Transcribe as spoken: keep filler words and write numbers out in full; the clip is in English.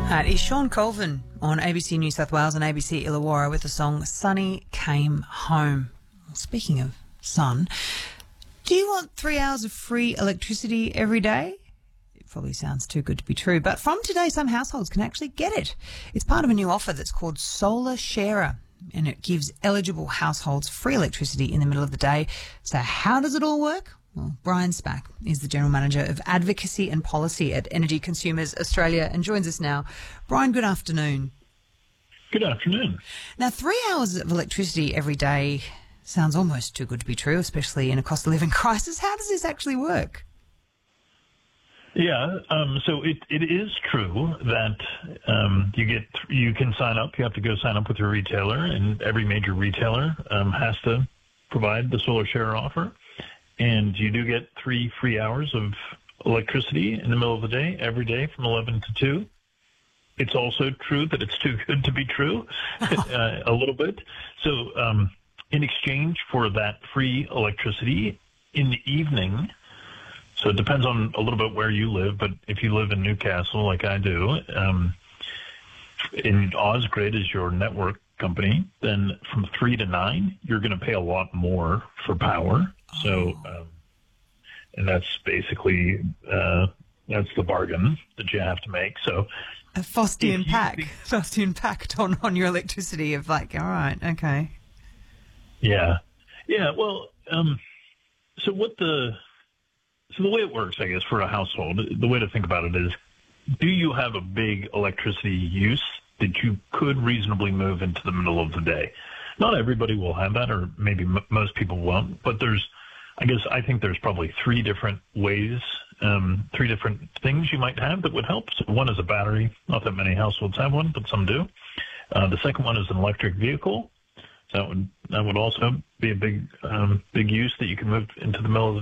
That is Sean Colvin on A B C New South Wales and A B C Illawarra with the song Sunny Came Home. Speaking of sun, do you want three hours of free electricity every day? It probably sounds too good to be true, but from today some households can actually get it. It's part of a new offer that's called Solar Sharer, and it gives eligible households free electricity in the middle of the day. So how does it all work? Well, Brian Spack is the General Manager of Advocacy and Policy at Energy Consumers Australia and joins us now. Brian, good afternoon. Good afternoon. Now, three hours of electricity every day sounds almost too good to be true, especially in a cost of living crisis. How does this actually work? Yeah, um, so it, it is true that um, you get you can sign up. You have to go sign up with your retailer, and every major retailer um, has to provide the Solar Share offer. And you do get three free hours of electricity in the middle of the day, every day from eleven to two. It's also true that it's too good to be true, uh, a little bit. So um, in exchange for that free electricity in the evening, so it depends on a little bit where you live, but if you live in Newcastle like I do, um, in Ausgrid is your network company, then from three to nine, you're going to pay a lot more for power. So, um, and that's basically, uh, that's the bargain that you have to make. So A Faustian pack, think, Faustian pact on, on your electricity of like, all right, okay. Yeah. Yeah. Well, um, so what the, so the way it works, I guess, for a household, the way to think about it is, do you have a big electricity use that you could reasonably move into the middle of the day? Not everybody will have that, or maybe m- most people won't, but there's, I guess, I think there's probably three different ways, um, three different things you might have that would help. So one is a battery. Not that many households have one, but some do. Uh, the second one is an electric vehicle. So that would, that would also be a big, um, big use that you can move into the middle of the